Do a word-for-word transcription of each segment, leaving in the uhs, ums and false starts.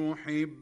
يحب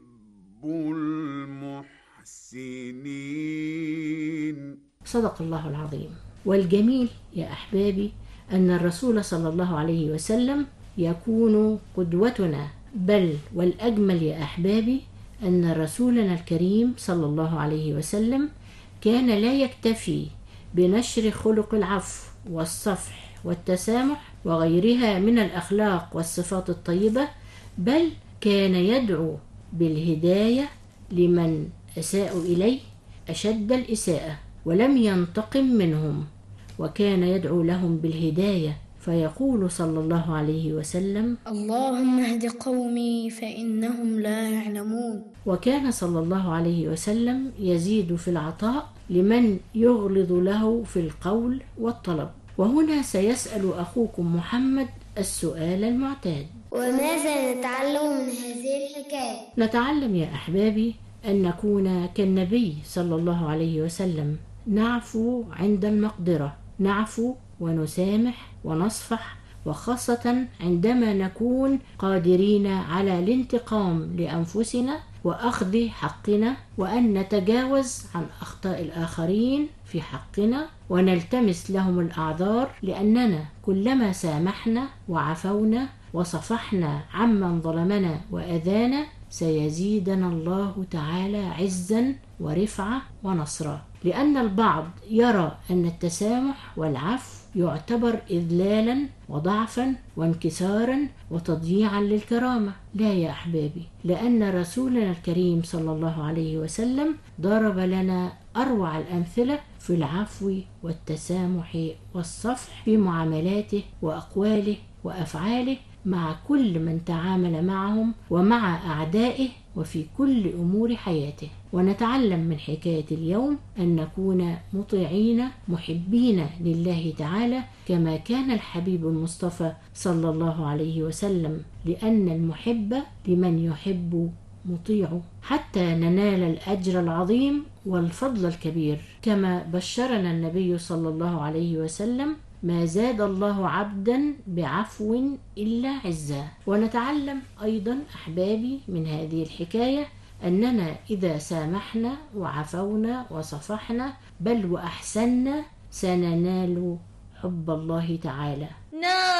المحسنين. صدق الله العظيم. والجميل يا أحبابي أن الرسول صلى الله عليه وسلم يكون قدوتنا، بل والأجمل يا أحبابي أن رسولنا الكريم صلى الله عليه وسلم كان لا يكتفي بنشر خلق العفو والصفح والتسامح وغيرها من الأخلاق والصفات الطيبة، بل كان يدعو بالهداية لمن أساءوا إليه أشد الإساءة ولم ينتقم منهم، وكان يدعو لهم بالهداية، فيقول صلى الله عليه وسلم: اللهم اهد قومي فإنهم لا يعلمون. وكان صلى الله عليه وسلم يزيد في العطاء لمن يغلظ له في القول والطلب. وهنا سيسأل أخوكم محمد السؤال المعتاد: وماذا نتعلم من هذه الحكاية؟ نتعلم يا أحبابي أن نكون كالنبي صلى الله عليه وسلم، نعفو عند المقدرة، نعفو ونسامح ونصفح، وخاصة عندما نكون قادرين على الانتقام لأنفسنا وأخذ حقنا، وأن نتجاوز عن أخطاء الآخرين في حقنا ونلتمس لهم الأعذار، لأننا كلما سامحنا وعفونا وصفحنا عمن ظلمنا وأذانا سيزيدنا الله تعالى عزا ورفعة ونصرا. لأن البعض يرى أن التسامح والعفو يعتبر إذلالا وضعفا وانكسارا وتضييعا للكرامة. لا يا أحبابي، لأن رسولنا الكريم صلى الله عليه وسلم ضرب لنا أروع الأمثلة في العفو والتسامح والصفح في معاملاته وأقواله وأفعاله مع كل من تعامل معهم ومع أعدائه وفي كل أمور حياته. ونتعلم من حكاية اليوم أن نكون مطيعين محبين لله تعالى كما كان الحبيب المصطفى صلى الله عليه وسلم، لأن المحب لمن يحب مطيع حتى ننال الأجر العظيم والفضل الكبير، كما بشرنا النبي صلى الله عليه وسلم: ما زاد الله عبدا بعفو إلا عزا. ونتعلم أيضا أحبابي من هذه الحكاية أننا إذا سامحنا وعفونا وصفحنا بل وأحسننا سننال حب الله تعالى.